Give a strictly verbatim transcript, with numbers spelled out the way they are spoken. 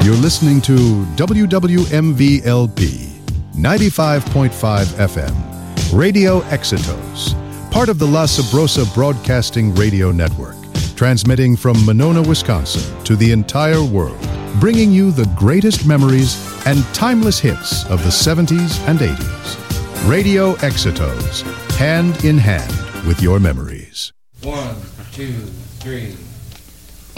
You're listening to W W M V L P, ninety-five point five F M, Radio Exitos, part of the La Sabrosa Broadcasting Radio Network, transmitting from Monona, Wisconsin to the entire world, bringing you the greatest memories and timeless hits of the seventies and eighties. Radio Exitos, hand in hand with your memories. One, two, three.